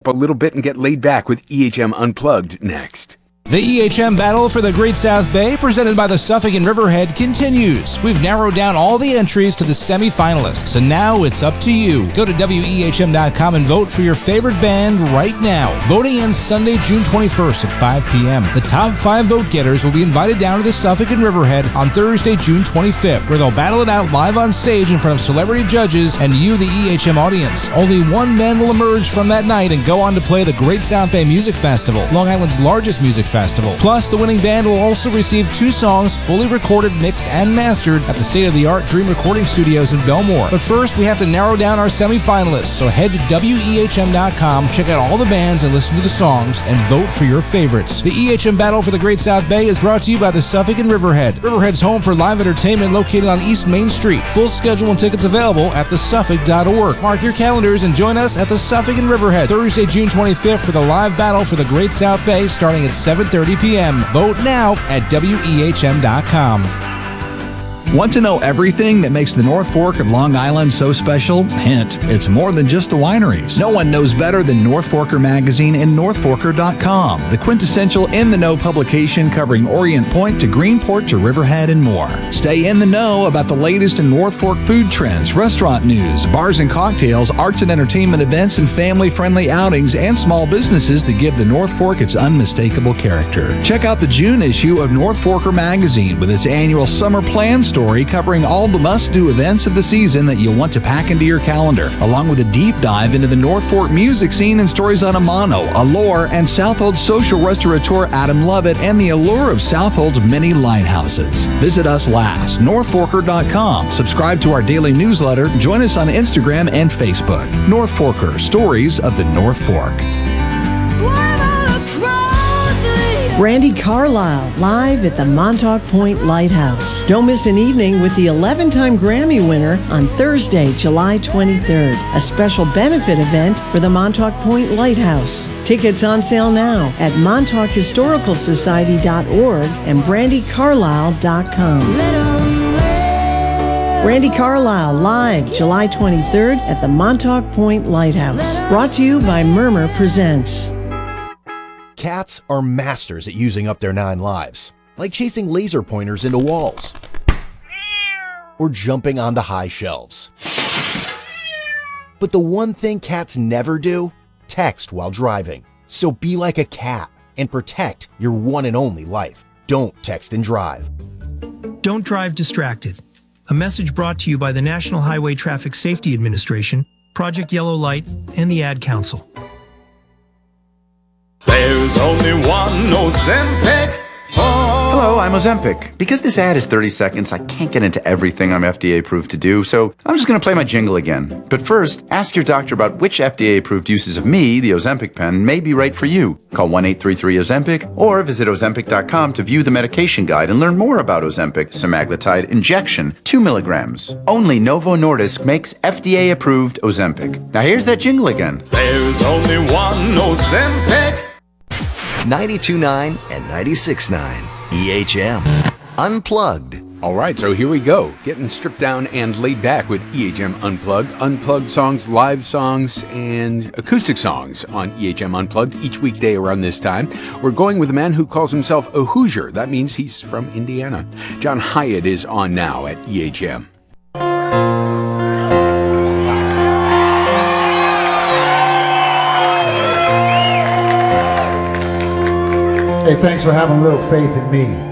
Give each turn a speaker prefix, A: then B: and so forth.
A: a little bit and get laid back with EHM Unplugged next.
B: The EHM battle for the Great South Bay, presented by the Suffolk and Riverhead, continues. We've narrowed down all the entries to the semifinalists, and now it's up to you. Go to WEHM.com and vote for your favorite band right now. Voting ends Sunday, June 21st at 5 p.m. The top 5 vote getters will be invited down to the Suffolk and Riverhead on Thursday, June 25th, where they'll battle it out live on stage in front of celebrity judges and you, the EHM audience. Only one band will emerge from that night and go on to play the Great South Bay Music Festival, Long Island's largest music festival. Plus, the winning band will also receive 2 songs fully recorded, mixed, and mastered at the state-of-the-art Dream Recording Studios in Belmore. But first, we have to narrow down our semifinalists, so head to WEHM.com, check out all the bands and listen to the songs, and vote for your favorites. The EHM Battle for the Great South Bay is brought to you by the Suffolk and Riverhead. Riverhead's home for live entertainment located on East Main Street. Full schedule and tickets available at thesuffolk.org. Mark your calendars and join us at the Suffolk and Riverhead Thursday, June 25th for the live battle for the Great South Bay starting at 7:30 p.m. Vote now at WEHM.com.
C: Want to know everything that makes the North Fork of Long Island so special? Hint, it's more than just the wineries. No one knows better than North Forker Magazine and NorthForker.com, the quintessential in-the-know publication covering Orient Point to Greenport to Riverhead and more. Stay in the know about the latest in North Fork food trends, restaurant news, bars and cocktails, arts and entertainment events, and family-friendly outings and small businesses that give the North Fork its unmistakable character. Check out the June issue of North Forker Magazine with its annual Summer Plan story covering all the must-do events of the season that you'll want to pack into your calendar, along with a deep dive into the North Fork music scene and stories on Amano, Allure, and Southold's social restaurateur Adam Lovett and the allure of Southold's many lighthouses. Visit us last, NorthForker.com. Subscribe to our daily newsletter. Join us on Instagram and Facebook. North Forker, stories of the North Fork.
D: Brandi Carlile, live at the Montauk Point Lighthouse. Don't miss an evening with the 11-time Grammy winner on Thursday, July 23rd, a special benefit event for the Montauk Point Lighthouse. Tickets on sale now at MontaukHistoricalSociety.org and BrandiCarlile.com. Brandi Carlile, live July 23rd at the Montauk Point Lighthouse. Brought to you by Murmur Presents.
E: Cats are masters at using up their 9 lives, like chasing laser pointers into walls or jumping onto high shelves. But the one thing cats never do, text while driving. So be like a cat and protect your one and only life. Don't text and drive.
F: Don't drive distracted. A message brought to you by the National Highway Traffic Safety Administration, Project Yellow Light, and the Ad Council.
G: There's only one Ozempic.
H: Hello, I'm Ozempic. Because this ad is 30 seconds, I can't get into everything I'm FDA approved to do, so I'm just going to play my jingle again. But first, ask your doctor about which FDA approved uses of me, the Ozempic pen, may be right for you. Call 1-833-OZEMPIC or visit Ozempic.com to view the medication guide and learn more about Ozempic semaglutide injection, 2 milligrams. Only Novo Nordisk makes FDA approved Ozempic. Now here's that jingle again.
G: There's only one Ozempic.
I: 92.9 and 96.9 EHM Unplugged.
A: All right, so here we go. Getting stripped down and laid back with EHM Unplugged. Unplugged songs, live songs, and acoustic songs on EHM Unplugged each weekday around this time. We're going with a man who calls himself a Hoosier. That means he's from Indiana. John Hiatt is on now at EHM.
J: Hey, thanks for having a little faith in me.